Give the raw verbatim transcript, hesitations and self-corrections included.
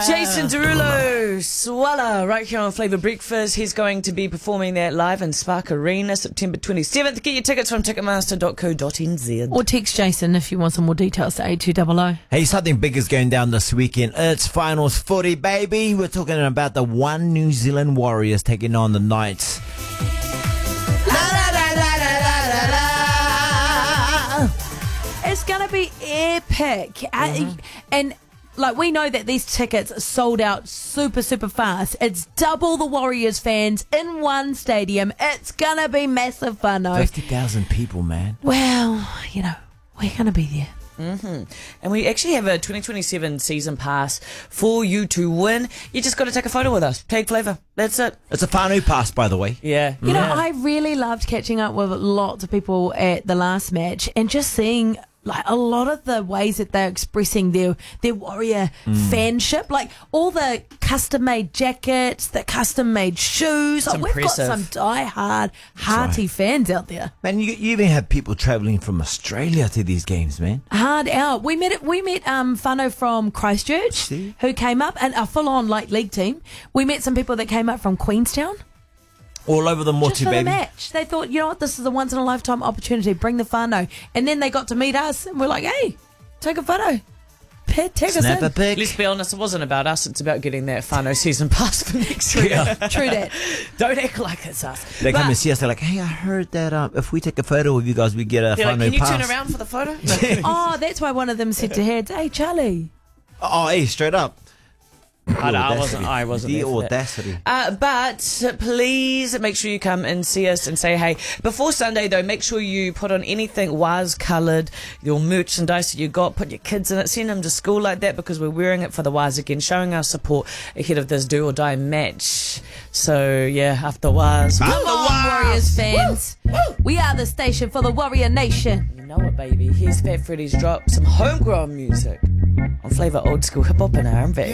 Jason Derulo, Swallow, right here on Flavour Breakfast. He's going to be performing that live in Spark Arena September twenty-seventh. Get your tickets from ticketmaster dot co dot n z. Or text Jason if you want some more details to eight two zero zero. Hey, something big is going down this weekend. It's finals footy, baby. We're talking about the One New Zealand Warriors taking on the Knights. It's going to be epic. Mm-hmm. Uh, and... Like, we know that these tickets sold out super, super fast. It's double the Warriors fans in one stadium. It's going to be massive fun, though. fifty thousand people, man. Well, you know, we're going to be there. Mm-hmm. And we actually have a twenty twenty-seven season pass for you to win. You just got to take a photo with us. Tag Flavour. That's it. It's a whānau pass, by the way. Yeah. You yeah. know, I really loved catching up with lots of people at the last match and just seeing... like a lot of the ways that they're expressing their their Warrior mm. fanship, like all the custom made jackets, the custom made shoes. Oh, we've got some die-hard, hearty right. fans out there. Man, you, you even have people travelling from Australia to these games, man. Hard out. We met we met um whānau from Christchurch See? who came up, and a full-on like league team. We met some people that came up from Queenstown. All over the Motu, Just for baby. the match. They thought, you know what, this is a once-in-a-lifetime opportunity. Bring the whānau. And then they got to meet us, and we're like, hey, take a photo. Tag us Snap in. a pic. Let's be honest, it wasn't about us. It's about getting that whānau season pass for next year. Yeah. True that. Don't act like it's us. They But- come and see us, they're like, hey, I heard that um, if we take a photo with you guys, we get a They're like, whānau can you pass. turn around for the photo? Oh, that's why one of them said to Heads, hey, Charlie. Oh, hey, straight up. I, know, I wasn't. I wasn't. The there for that. audacity. Uh, but please make sure you come and see us and say hey. Before Sunday, though, make sure you put on anything Waz coloured, your merchandise that you got. Put your kids in it. Send them to school like that because we're wearing it for the Waz again, showing our support ahead of this do or die match. So yeah, after Waz, Come on, Warriors fans. Woo! Woo! We are the station for the Warrior Nation. You know it, baby. Here's Fat Freddy's drop some homegrown music on Flavour Old School Hip Hop and R and B.